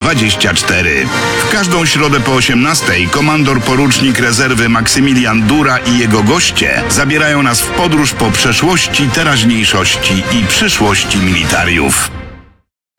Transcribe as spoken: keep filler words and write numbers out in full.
dwadzieścia cztery. W każdą środę po osiemnastej komandor porucznik rezerwy Maksymilian Dura i jego goście zabierają nas w podróż po przeszłości, teraźniejszości i przyszłości militariów.